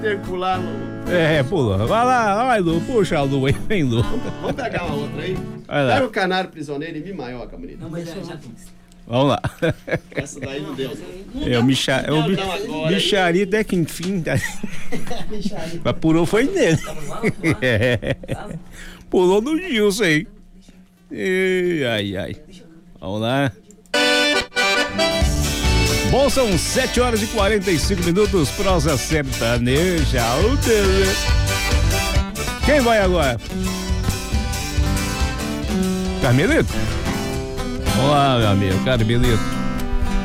Ter que pular, Lu. Pula. Vai lá, vai, Lu. Puxa a Lu aí, vem, Lu. Vamos pegar uma outra aí? Vai lá. Pega o canário prisioneiro e Mimaioca, bonito. Não, mas já fiz. Vamos lá. Essa daí não deu. Micharia até que enfim. Mas pulou foi nele. Pulou no Gilson aí. Ai. Vamos lá. Bom, são 7h45, prosa sertaneja. Quem vai agora? Carmelito? Vamos lá, meu amigo, Carmelito.